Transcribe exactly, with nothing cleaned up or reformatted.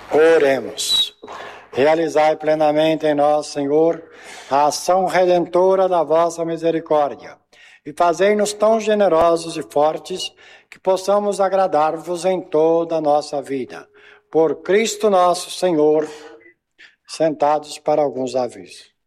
Oremos. Realizai plenamente em nós, Senhor, a ação redentora da vossa misericórdia, e fazei-nos tão generosos e fortes que possamos agradar-vos em toda a nossa vida. Por Cristo nosso Senhor, sentados para alguns avisos.